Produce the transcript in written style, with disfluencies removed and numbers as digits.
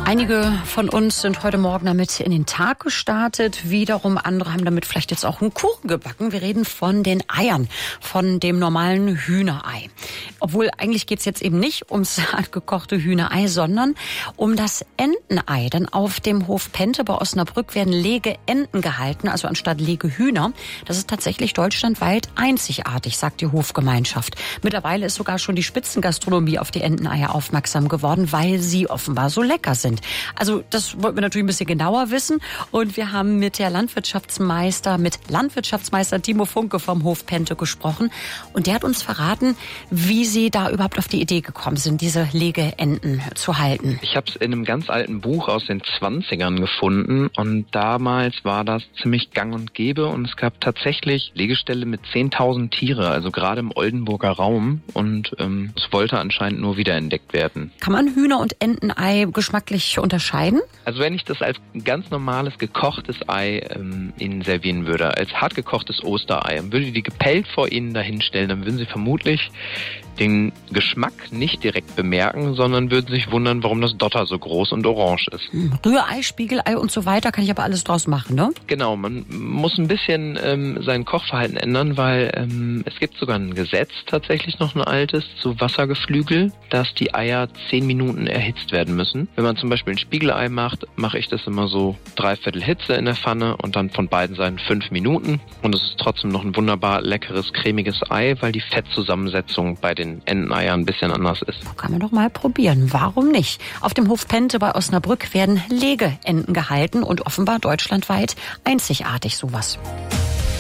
Einige von uns sind heute Morgen damit in den Tag gestartet. Wiederum andere haben damit vielleicht jetzt auch einen Kuchen gebacken. Wir reden von den Eiern, von dem normalen Hühnerei. Obwohl eigentlich geht's jetzt eben nicht ums hartgekochte Hühnerei, sondern um das Entenei. Denn auf dem Hof Pente bei Osnabrück werden Legeenten gehalten, also anstatt Legehühner. Das ist tatsächlich deutschlandweit einzigartig, sagt die Hofgemeinschaft. Mittlerweile ist sogar schon die Spitzengastronomie auf die Enteneier aufmerksam geworden, weil sie offenbar so lecker sind. Also das wollten wir natürlich ein bisschen genauer wissen. Und wir haben mit Landwirtschaftsmeister Timo Funke vom Hof Pente gesprochen. Und der hat uns verraten, wie sie da überhaupt auf die Idee gekommen sind, diese Legeenten zu halten. Ich habe es in einem ganz alten Buch aus den 20ern gefunden. Und damals war das ziemlich gang und gäbe. Und es gab tatsächlich Legeställe mit 10.000 Tiere, also gerade im Oldenburger Raum. Und es wollte anscheinend nur wiederentdeckt werden. Kann man Hühner- und Entenei geschmacklich unterscheiden? Also wenn ich das als ganz normales gekochtes Ei Ihnen servieren würde, als hartgekochtes Osterei, und würde die gepellt vor Ihnen dahinstellen, dann würden Sie vermutlich den Geschmack nicht direkt bemerken, sondern würden sich wundern, warum das Dotter so groß und orange ist. Rührei, Spiegelei und so weiter kann ich aber alles draus machen, ne? Genau, man muss ein bisschen sein Kochverhalten ändern, weil es gibt sogar ein Gesetz, tatsächlich noch ein altes, zu Wassergeflügel, dass die Eier 10 Minuten erhitzt werden müssen. Wenn man zum Beispiel ein Spiegelei macht, mache ich das immer so 3/4 Hitze in der Pfanne und dann von beiden Seiten 5 Minuten. Und es ist trotzdem noch ein wunderbar leckeres, cremiges Ei, weil die Fettzusammensetzung bei den Enteneiern ein bisschen anders ist. Kann man doch mal probieren. Warum nicht? Auf dem Hof Pente bei Osnabrück werden Legeenten gehalten und offenbar deutschlandweit einzigartig sowas.